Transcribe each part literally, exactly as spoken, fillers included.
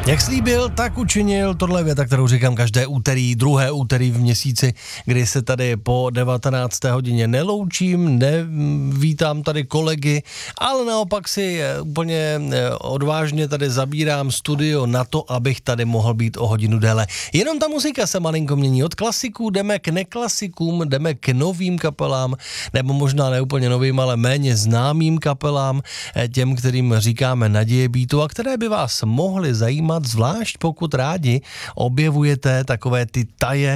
Jak slíbil, tak učinil. Tohle je věta, kterou říkám každé úterý, druhé úterý v měsíci, kdy se tady po devatenácté hodině neloučím, nevítám tady kolegy, ale naopak si úplně odvážně tady zabírám studio na to, abych tady mohl být o hodinu déle. Jenom ta muzika se malinko mění. Od klasiků jdeme k neklasikům, jdeme k novým kapelám, nebo možná ne úplně novým, ale méně známým kapelám, těm, kterým říkáme naděje beatu a které by vás mohly zajímat, zvlášť pokud rádi objevujete takové ty taje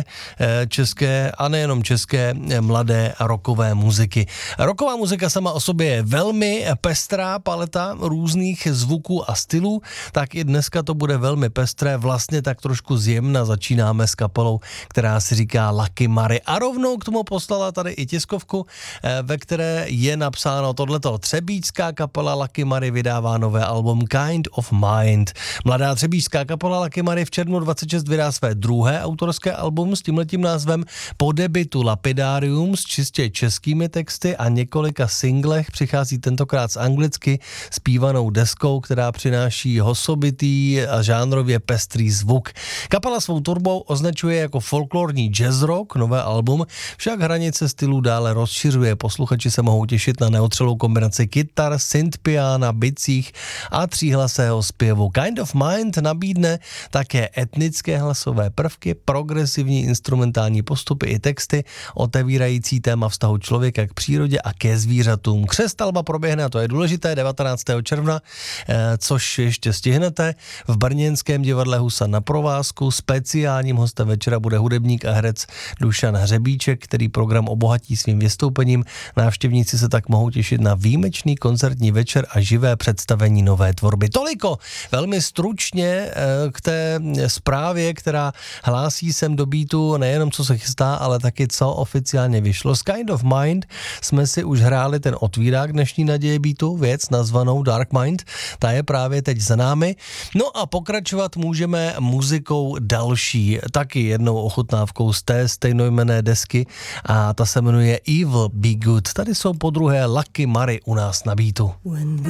české a nejenom české mladé rockové muziky. Rocková muzika sama o sobě je velmi pestrá paleta různých zvuků a stylů, tak i dneska to bude velmi pestré, vlastně tak trošku zjemna začínáme s kapelou, která si říká Lucky Mary a rovnou k tomu poslala tady i tiskovku, ve které je napsáno tohleto: třebíčská kapela Lucky Mary vydává nové album Kind of Mind. Mladá třebíčská kapela Lucky Mary v červnu dvacet šest vydá své druhé autorské album s tímhletím názvem. Po debutu Lapidarium s čistě českými texty a několika singlech přichází tentokrát s anglicky zpívanou deskou, která přináší hosobitý a žánrově pestrý zvuk. Kapela svou tvorbou označuje jako folklorní jazz rock, nové album však hranice stylů dále rozšiřuje. Posluchači se mohou těšit na neotřelou kombinaci kytar, synthpiana, bicích a tříhlasého zpěvu. Kind of Mind nabídne také etnické hlasové prvky, progresivní instrumentální postupy i texty, otevírající téma vztahu člověka k přírodě a ke zvířatům. Křest alba proběhne, a to je důležité, devatenáctého června, což ještě stihnete, v brněnském divadle Husa na provázku. Speciálním hostem večera bude hudebník a herec Dušan Hřebíček, který program obohatí svým vystoupením. Návštěvníci se tak mohou těšit na výjimečný koncertní večer a živé představení nové tvorby. Toliko velmi stručně k té zprávě, která hlásí sem do beatu nejenom co se chystá, ale taky co oficiálně vyšlo. Z Kind of Mind jsme si už hráli ten otvírák dnešní naděje beatu, věc nazvanou Dark Mind, ta je právě teď za námi. No a pokračovat můžeme muzikou další, taky jednou ochutnávkou z té stejnojmenné desky a ta se jmenuje Evil Be Good. Tady jsou podruhé Lucky Mary u nás na beatu.